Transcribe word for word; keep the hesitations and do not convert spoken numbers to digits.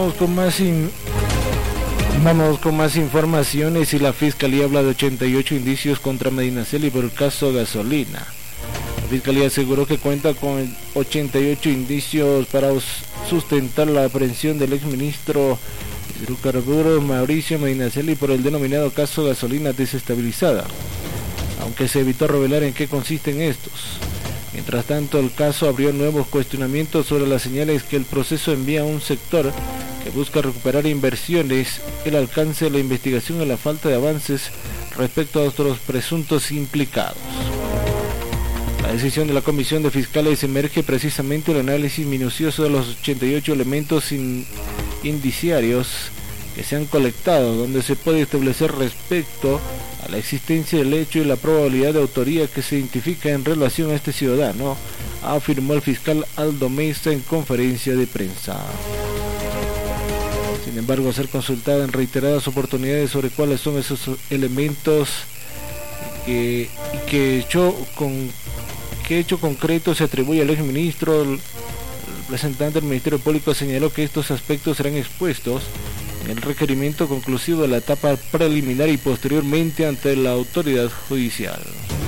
Vamos con más in... Vamos con más informaciones. Y la Fiscalía habla de ochenta y ocho indicios contra Medinaceli por el caso gasolina. La Fiscalía aseguró que cuenta con ochenta y ocho indicios para sustentar la aprehensión del exministro de Hidrocarburos Mauricio Medinaceli por el denominado caso gasolina desestabilizada, aunque se evitó revelar en qué consisten estos. Mientras tanto, el caso abrió nuevos cuestionamientos sobre las señales que el proceso envía a un sector que busca recuperar inversiones, el alcance de la investigación y la falta de avances respecto a otros presuntos implicados. La decisión de la Comisión de Fiscales emerge precisamente el análisis minucioso de los ochenta y ocho elementos in- indiciarios que se han colectado, donde se puede establecer respecto a la existencia del hecho y la probabilidad de autoría que se identifica en relación a este ciudadano, afirmó el fiscal Aldo Mesa en conferencia de prensa. Sin embargo, al ser consultada en reiteradas oportunidades sobre cuáles son esos elementos que, que hecho con qué hecho concreto se atribuye al exministro, el representante del Ministerio Público señaló que estos aspectos serán expuestos en el requerimiento conclusivo de la etapa preliminar y posteriormente ante la autoridad judicial.